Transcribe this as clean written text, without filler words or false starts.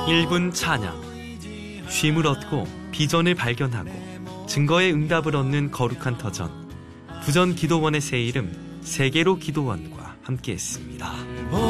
1분 찬양. 쉼을 얻고 비전을 발견하고 증거의 응답을 얻는 거룩한 터전. 부전 기도원의 새 이름 세계로 기도원과 함께했습니다.